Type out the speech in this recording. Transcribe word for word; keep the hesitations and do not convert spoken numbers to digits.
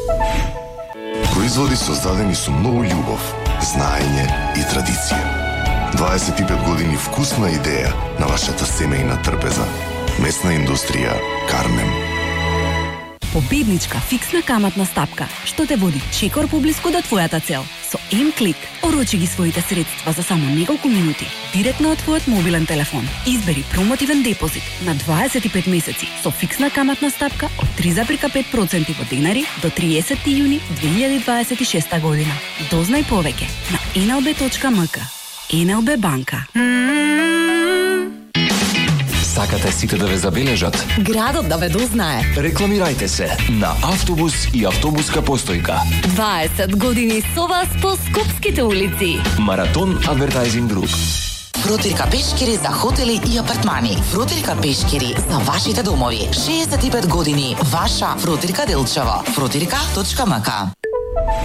Производи создадени со многу љубов, знаење и традиција. дваесет и пет години вкусна идеја на вашата семејна трпеза. Месна индустрија Кармем. Победничка фиксна каматна стапка, што те води чекор поблиску до твојата цел. Со М-клик орочи ги своите средства за само неколку минути, директно од твојот мобилен телефон. Избери промотивен депозит на дваесет и пет месеци со фиксна каматна стапка од три зарез и пет проценти во денари до триесети јуни две илјади дваесет и шеста година. Дознај повеќе на ен ел би точка ем ка. ен ел би банка. Сакате сите да ве забележат? Градот да ве дознае. Рекламирајте се на автобус и автобуска постојка. дваесет години со вас по скопските улици. Маратон Адвертайзинг Груп. Фрутирка пешкири за хотели и апартмани. Фрутирка пешкири за вашите домови. шеесет и пет години. Ваша Фрутирка Делчево. фрутирка точка ем ка.